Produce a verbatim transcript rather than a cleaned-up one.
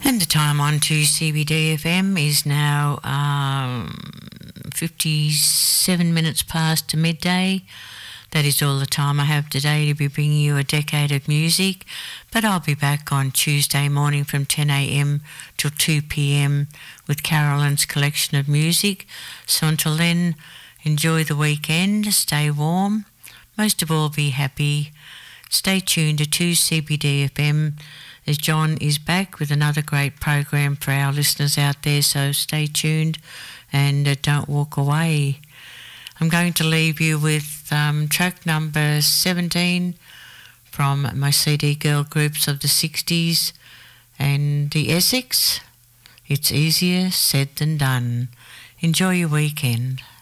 And the time on to C B D F M is now um, fifty-seven minutes past midday. That is all the time I have today to be bringing you a decade of music, but I'll be back on Tuesday morning from ten a.m. till two p.m. with Carolyn's collection of music. So until then, enjoy the weekend, stay warm, most of all be happy. Stay tuned to two C B D F M as John is back with another great program for our listeners out there, so stay tuned and uh, don't walk away. I'm going to leave you with um, track number seventeen from my C D girl groups of the sixties and the Essex. It's easier said than done. Enjoy your weekend.